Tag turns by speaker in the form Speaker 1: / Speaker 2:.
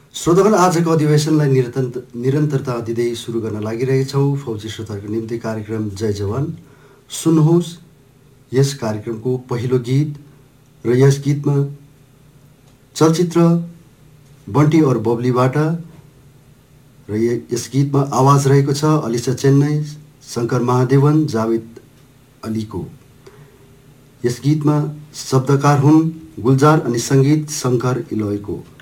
Speaker 1: श्रोतागण, आजको अधिवेशनलाई निरन्तरता दिँदै सुरु गर्न लागिरहेछौँ। फौजी श्रोताहरूको निम्ति कार्यक्रम जय जवान सुन्नुहोस्। यस कार्यक्रमको पहिलो गीत र यस गीतमा चलचित्र बन्टी और बबलीबाट र यस गीतमा आवाज रहेको छ अलिसा चेन्नई, शङ्कर महादेवन, जावेद अलीको। यस गीतमा शब्दकार हुन् गुलजार अनि सङ्गीत शङ्कर इलोयको।